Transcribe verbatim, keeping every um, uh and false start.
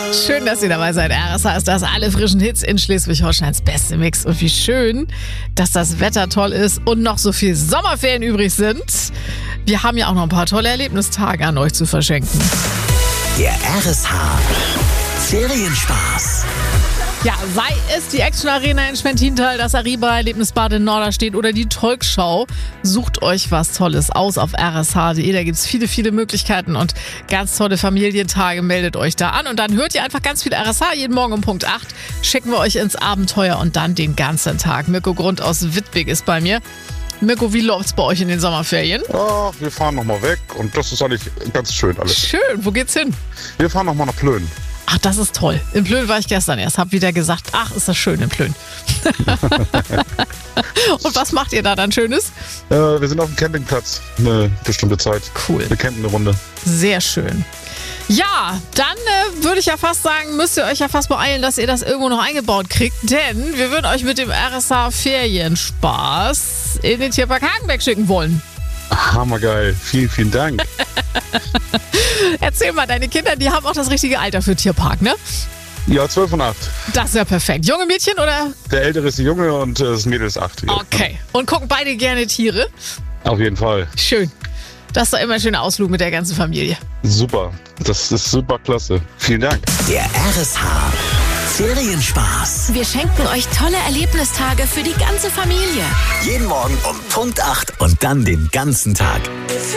Schön, dass ihr dabei seid. R S H ist das, alle frischen Hits in Schleswig-Holsteins beste Mix. Und wie schön, dass das Wetter toll ist und noch so viel Sommerferien übrig sind. Wir haben ja auch noch ein paar tolle Erlebnistage an euch zu verschenken. Der R S H Ferienspaß. Ja, sei es die Action Arena in Schwentintal, das Ariba Erlebnisbad in Norderstedt oder die Talkschau. Sucht euch was Tolles aus auf r s h punkt d e. Da gibt es viele, viele Möglichkeiten und ganz tolle Familientage. Meldet euch da an und dann hört ihr einfach ganz viel R S H. Jeden Morgen um Punkt acht schicken wir euch ins Abenteuer und dann den ganzen Tag. Mirko Grund aus Wittwig ist bei mir. Mirko, wie läuft's bei euch in den Sommerferien? Ach, wir fahren nochmal weg und das ist eigentlich ganz schön alles. Schön, wo geht's hin? Wir fahren nochmal nach Plön. Ach, das ist toll. In Plön war ich gestern erst. Hab wieder gesagt, ach, ist das schön in Plön. Und was macht ihr da dann Schönes? Äh, wir sind auf dem Campingplatz eine bestimmte Zeit. Cool. Wir campen eine Runde. Sehr schön. Ja, dann äh, würde ich ja fast sagen, müsst ihr euch ja fast beeilen, dass ihr das irgendwo noch eingebaut kriegt. Denn wir würden euch mit dem R S H Ferienspaß in den Tierpark Hagenbeck schicken wollen. Hammergeil. Vielen, vielen Dank. Erzähl mal, deine Kinder, die haben auch das richtige Alter für Tierpark, ne? Ja, zwölf und acht. Das ist ja perfekt. Junge Mädchen oder? Der Ältere ist die Junge und äh, das Mädel ist acht. Ja. Okay. Und gucken beide gerne Tiere? Auf jeden Fall. Schön. Das ist doch immer ein schöner Ausflug mit der ganzen Familie. Super. Das ist super klasse. Vielen Dank. Der R S H Ferienspaß. Wir schenken euch tolle Erlebnistage für die ganze Familie. Jeden Morgen um Punkt acht und dann den ganzen Tag.